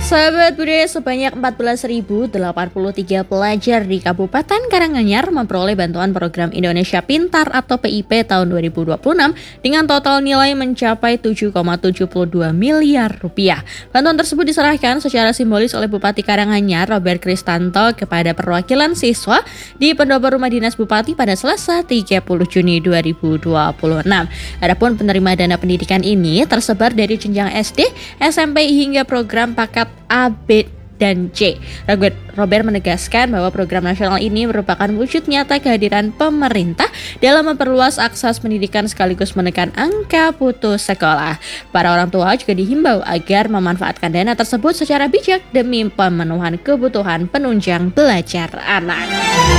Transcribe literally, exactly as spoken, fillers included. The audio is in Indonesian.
Sahabat budaya, sebanyak empat belas ribu delapan puluh tiga pelajar di Kabupaten Karanganyar memperoleh bantuan program Indonesia Pintar atau P I P tahun dua ribu dua puluh enam dengan total nilai mencapai tujuh koma tujuh dua miliar rupiah. Bantuan tersebut diserahkan secara simbolis oleh Bupati Karanganyar Robert Kristanto kepada perwakilan siswa di pendopo Rumah Dinas Bupati pada Selasa tiga puluh Juni dua ribu dua puluh enam. Adapun penerima dana pendidikan ini tersebar dari jenjang S D, S M P hingga program paket A, B, dan C. Robert, Robert menegaskan bahwa program nasional ini merupakan wujud nyata kehadiran pemerintah dalam memperluas akses pendidikan sekaligus menekan angka putus sekolah. Para orang tua juga dihimbau agar memanfaatkan dana tersebut secara bijak demi pemenuhan kebutuhan penunjang belajar anak.